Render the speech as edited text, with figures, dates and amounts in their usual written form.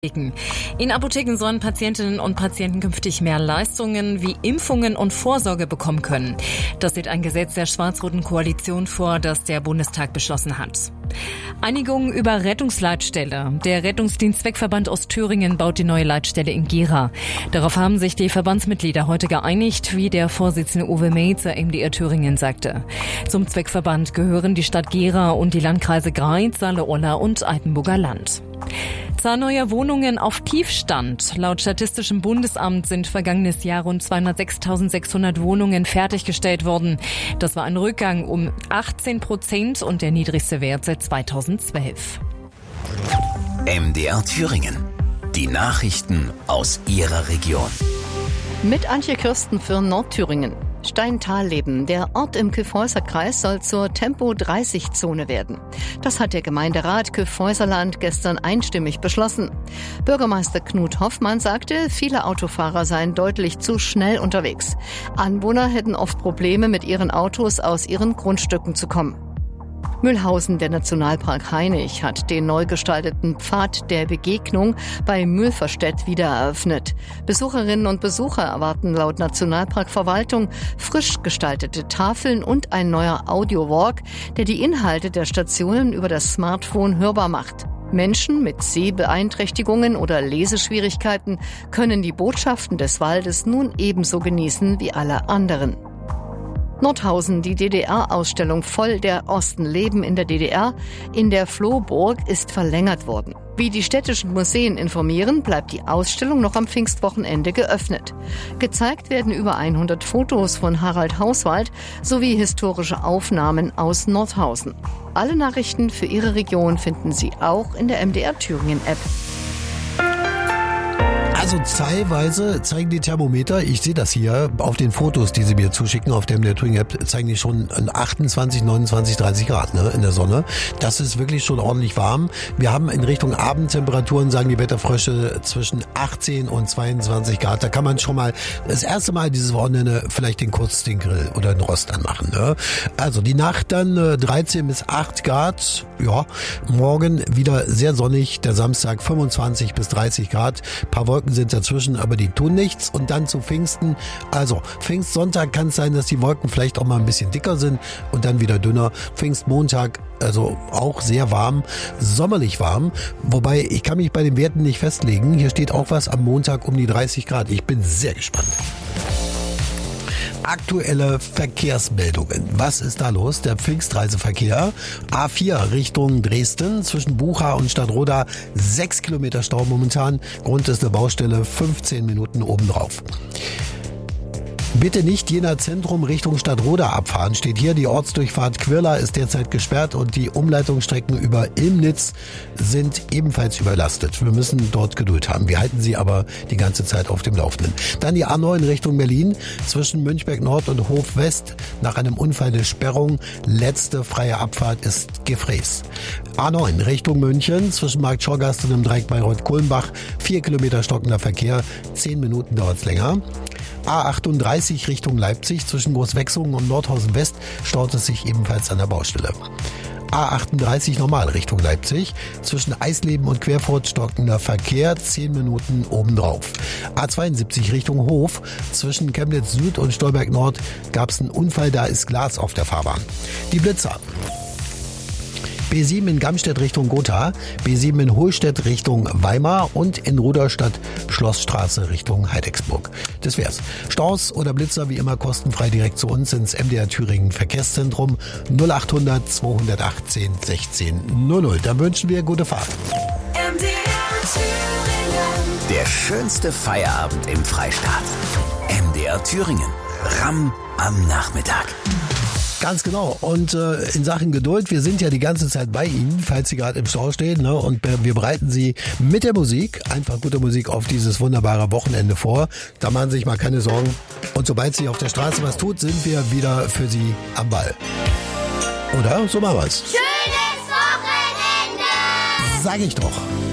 In Apotheken sollen Patientinnen und Patienten künftig mehr Leistungen wie Impfungen und Vorsorge bekommen können. Das sieht ein Gesetz der schwarz-roten Koalition vor, das der Bundestag beschlossen hat. Einigung über Rettungsleitstelle. Der Rettungsdienstzweckverband Ostthüringen baut die neue Leitstelle in Gera. Darauf haben sich die Verbandsmitglieder heute geeinigt, wie der Vorsitzende Uwe Meitzer MDR Thüringen sagte. Zum Zweckverband gehören die Stadt Gera und die Landkreise Greiz, Saale-Olla und Altenburger Land. Zahl neuer Wohnungen auf Tiefstand. Laut Statistischem Bundesamt sind vergangenes Jahr rund 206.600 Wohnungen fertiggestellt worden. Das war ein Rückgang um 18% und der niedrigste Wert seit 2012. MDR Thüringen. Die Nachrichten aus Ihrer Region. Mit Antje Kirsten für Nordthüringen. Steintalleben, der Ort im Kyffhäuser-Kreis, soll zur Tempo-30-Zone werden. Das hat der Gemeinderat Kyffhäuserland gestern einstimmig beschlossen. Bürgermeister Knut Hoffmann sagte, viele Autofahrer seien deutlich zu schnell unterwegs. Anwohner hätten oft Probleme, mit ihren Autos aus ihren Grundstücken zu kommen. Mühlhausen, der Nationalpark Hainich, hat den neu gestalteten Pfad der Begegnung bei Mühlverstedt wieder eröffnet. Besucherinnen und Besucher erwarten laut Nationalparkverwaltung frisch gestaltete Tafeln und ein neuer Audio-Walk, der die Inhalte der Stationen über das Smartphone hörbar macht. Menschen mit Sehbeeinträchtigungen oder Leseschwierigkeiten können die Botschaften des Waldes nun ebenso genießen wie alle anderen. Nordhausen, die DDR-Ausstellung Voll der Osten Leben in der DDR in der Flohburg ist verlängert worden. Wie die städtischen Museen informieren, bleibt die Ausstellung noch am Pfingstwochenende geöffnet. Gezeigt werden über 100 Fotos von Harald Hauswald sowie historische Aufnahmen aus Nordhausen. Alle Nachrichten für Ihre Region finden Sie auch in der MDR Thüringen App. Also teilweise zeigen die Thermometer, ich sehe das hier auf den Fotos, die sie mir zuschicken auf der MDR Thüringen App, zeigen die schon 28, 29, 30 Grad in der Sonne. Das ist wirklich schon ordentlich warm. Wir haben in Richtung Abendtemperaturen, sagen die Wetterfrösche, zwischen 18 und 22 Grad. Da kann man schon mal das erste Mal dieses Wochenende vielleicht den Grill oder den Rost anmachen. Ne? Also die Nacht dann 13 bis 8 Grad. Ja, morgen wieder sehr sonnig. Der Samstag 25 bis 30 Grad. Ein paar Wolken sind dazwischen, aber die tun nichts. Und dann zu Pfingsten. Also Pfingstsonntag kann es sein, dass die Wolken vielleicht auch mal ein bisschen dicker sind und dann wieder dünner. Pfingstmontag, also auch sehr warm, sommerlich warm. Wobei, ich kann mich bei den Werten nicht festlegen. Hier steht auch was am Montag um die 30 Grad. Ich bin sehr gespannt. Aktuelle Verkehrsmeldungen. Was ist da los? Der Pfingstreiseverkehr. A4 Richtung Dresden zwischen Bucha und Stadtroda 6 Kilometer Stau momentan. Grund ist eine Baustelle, 15 Minuten obendrauf. Bitte nicht Jena Zentrum Richtung Stadtroda abfahren, steht hier. Die Ortsdurchfahrt Quirla ist derzeit gesperrt und die Umleitungsstrecken über Ilmnitz sind ebenfalls überlastet. Wir müssen dort Geduld haben. Wir halten Sie aber die ganze Zeit auf dem Laufenden. Dann die A9 Richtung Berlin zwischen Münchberg Nord und Hof West. Nach einem Unfall eine Sperrung. Letzte freie Abfahrt ist Gefräß. A9 Richtung München zwischen Markt Schorgast und dem Dreieck Bayreuth-Kulmbach. 4 Kilometer stockender Verkehr. 10 Minuten dauert es länger. A38 Richtung Leipzig zwischen Großwechsungen und Nordhausen West staut es sich ebenfalls an der Baustelle. A38 normal Richtung Leipzig zwischen Eisleben und Querfurt stockender Verkehr, 10 Minuten obendrauf. A72 Richtung Hof zwischen Chemnitz Süd und Stolberg Nord gab es einen Unfall, da ist Glas auf der Fahrbahn. Die Blitzer. B7 in Gamstedt Richtung Gotha, B7 in Hohlstedt Richtung Weimar und in Ruderstadt Schlossstraße Richtung Heidecksburg. Das wär's. Staus oder Blitzer wie immer kostenfrei direkt zu uns ins MDR Thüringen Verkehrszentrum 0800 218 16 00. Dann wünschen wir gute Fahrt. MDR Thüringen. Der schönste Feierabend im Freistaat. MDR Thüringen. Ramm am Nachmittag. Ganz genau. Und in Sachen Geduld, wir sind ja die ganze Zeit bei Ihnen, falls Sie gerade im Stau stehen. Ne? Und wir bereiten Sie mit der Musik, einfach gute Musik, auf dieses wunderbare Wochenende vor. Da machen Sie sich mal keine Sorgen. Und sobald sich auf der Straße was tut, sind wir wieder für Sie am Ball. Oder? So machen wir's. Schönes Wochenende! Sag ich doch.